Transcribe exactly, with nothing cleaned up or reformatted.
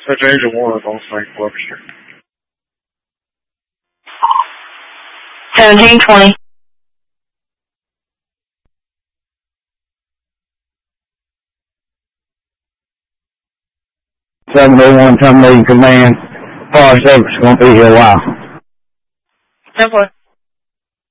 Such Agent one, on Saint Webster. seventeen twenty. seven oh one terminating command. Fire service is going to be here a while. ten four.